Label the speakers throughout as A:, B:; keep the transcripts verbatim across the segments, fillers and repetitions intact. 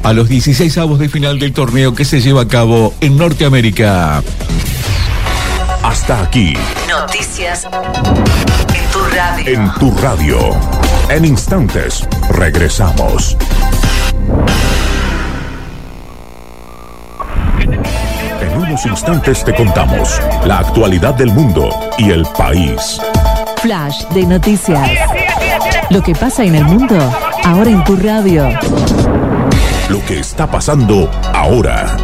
A: a los dieciseisavos de final del torneo que se lleva a cabo en Norteamérica.
B: Hasta aquí.
C: Noticias en tu radio.
B: En tu radio. En instantes, regresamos. En unos instantes te contamos la actualidad del mundo y el país.
D: Flash de noticias. Lo que pasa en el mundo, ahora en tu radio.
B: Lo que está pasando ahora.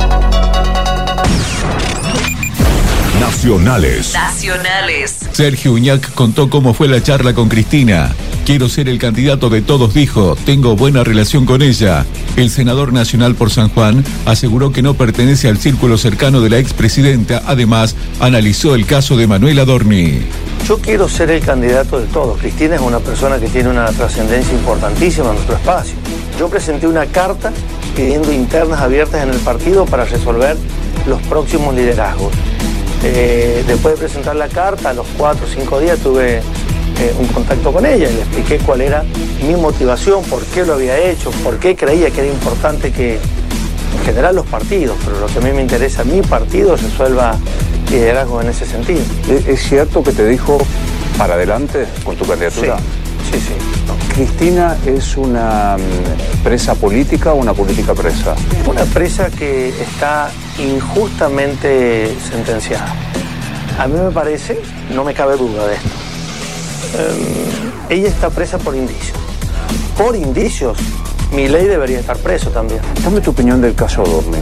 B: Nacionales.
C: Nacionales.
A: Sergio Uñac contó cómo fue la charla con Cristina. Quiero ser el candidato de todos, dijo. Tengo buena relación con ella. El senador nacional por San Juan aseguró que no pertenece al círculo cercano de la expresidenta. Además, analizó el caso de Manuel Adorni.
E: Yo quiero ser el candidato de todos. Cristina es una persona que tiene una trascendencia importantísima en nuestro espacio. Yo presenté una carta pidiendo internas abiertas en el partido para resolver los próximos liderazgos. Eh, después de presentar la carta, a los cuatro o cinco días tuve eh, un contacto con ella y le expliqué cuál era mi motivación, por qué lo había hecho, por qué creía que era importante que en general los partidos, pero lo que a mí me interesa, mi partido, resuelva liderazgo en ese sentido.
F: ¿Es cierto que te dijo para adelante con tu candidatura?
E: Sí, sí, sí.
F: ¿Cristina es una presa política o una política presa?
E: Una presa que está injustamente sentenciada. A mí me parece, no me cabe duda de esto, eh, ella está presa por indicios. Por indicios, Milei debería estar preso también.
F: Dame tu opinión del caso Adorni.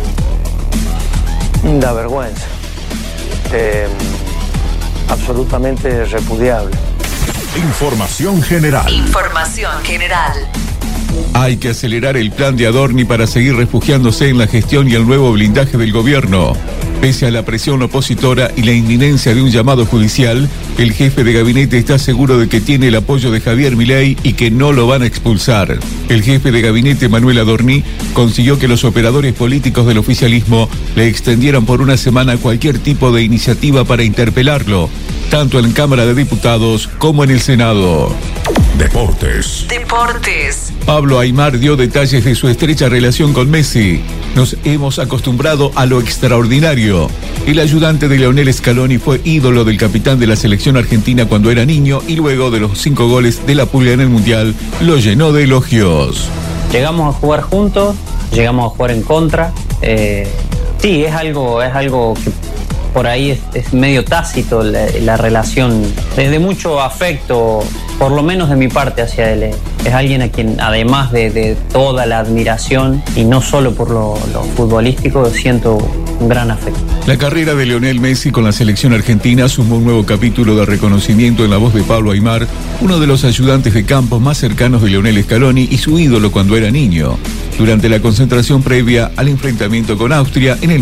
E: Da vergüenza. Eh, absolutamente repudiable.
B: Información general.
C: Información general.
A: Hay que acelerar el plan de Adorni para seguir refugiándose en la gestión y el nuevo blindaje del gobierno. Pese a la presión opositora y la inminencia de un llamado judicial, el jefe de gabinete está seguro de que tiene el apoyo de Javier Milei y que no lo van a expulsar. El jefe de gabinete, Manuel Adorni, consiguió que los operadores políticos del oficialismo le extendieran por una semana cualquier tipo de iniciativa para interpelarlo, tanto en Cámara de Diputados como en el Senado.
B: Deportes.
C: Deportes.
A: Pablo Aimar dio detalles de su estrecha relación con Messi. Nos hemos acostumbrado a lo extraordinario. El ayudante de Lionel Scaloni fue ídolo del capitán de la selección argentina cuando era niño y luego de los cinco goles de la Pulga en el Mundial lo llenó de elogios.
G: Llegamos a jugar juntos, llegamos a jugar en contra. Eh, sí, es algo, es algo que por ahí es, es medio tácito la, la relación, desde mucho afecto, por lo menos de mi parte hacia él. Es alguien a quien, además de, de toda la admiración, y no solo por lo, lo futbolístico, siento un gran afecto.
A: La carrera de Lionel Messi con la selección argentina sumó un nuevo capítulo de reconocimiento en la voz de Pablo Aimar, uno de los ayudantes de campo más cercanos de Lionel Scaloni y su ídolo cuando era niño, durante la concentración previa al enfrentamiento con Austria en el